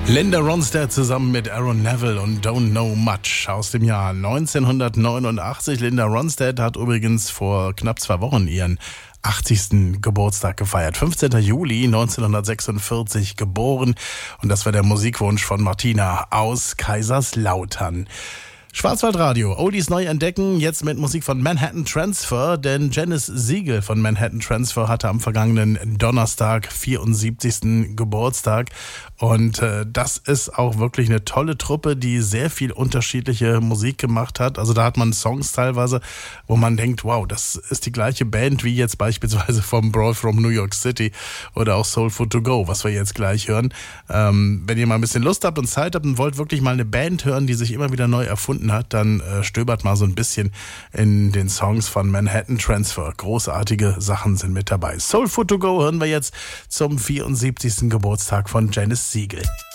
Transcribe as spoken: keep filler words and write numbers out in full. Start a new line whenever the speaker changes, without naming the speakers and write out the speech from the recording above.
Linda Ronstadt zusammen mit Aaron Neville und Don't Know Much aus dem Jahr neunzehnhundertneunundachtzig. Linda Ronstadt hat übrigens vor knapp zwei Wochen ihren achtzigsten Geburtstag gefeiert. fünfzehnten Juli neunzehnhundertsechsundvierzig geboren. Und das war der Musikwunsch von Martina aus Kaiserslautern. Schwarzwaldradio, Oldies neu entdecken, jetzt mit Musik von Manhattan Transfer, denn Janis Siegel von Manhattan Transfer hatte am vergangenen Donnerstag vierundsiebzigsten Geburtstag und äh, das ist auch wirklich eine tolle Truppe, die sehr viel unterschiedliche Musik gemacht hat. Also da hat man Songs teilweise, wo man denkt, wow, das ist die gleiche Band wie jetzt beispielsweise vom Brawl from New York City oder auch Soul Food to Go, was wir jetzt gleich hören. Ähm, wenn ihr mal ein bisschen Lust habt und Zeit habt und wollt wirklich mal eine Band hören, die sich immer wieder neu erfunden hat, dann äh, stöbert mal so ein bisschen in den Songs von Manhattan Transfer. Großartige Sachen sind mit dabei. Soul Food to Go hören wir jetzt zum vierundsiebzigsten Geburtstag von Janis Siegel.